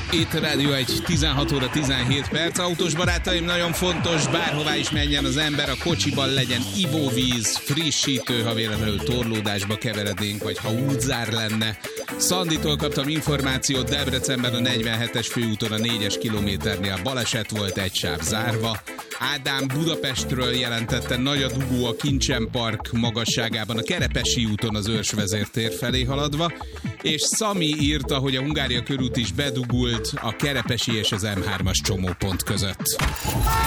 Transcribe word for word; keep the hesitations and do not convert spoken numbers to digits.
Itt a Rádió egy tizenhat óra tizenhét perc. Autós barátaim, nagyon fontos, bárhová is menjen az ember, a kocsiban legyen ivóvíz, frissítő, ha véletlenül torlódásba keverednénk, vagy ha útzár lenne. Szanditól kaptam információt, Debrecenben a negyvenhetes főúton a négyes kilométernél baleset volt, egy sáv zárva. Ádám Budapestről jelentette, nagy a dugó a Kincsen Park magasságában, a Kerepesi úton az Őrsvezértér felé haladva, és Szami írta, hogy a Hungária körút is bedugult a Kerepesi és az M hármas csomópont között.